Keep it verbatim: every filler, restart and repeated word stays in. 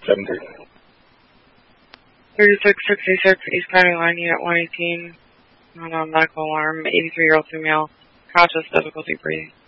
seven three. thirty-six sixty-six, East County Line, Unit one eighteen. On a medical alarm, eighty-three-year-old female, conscious, difficulty breathing.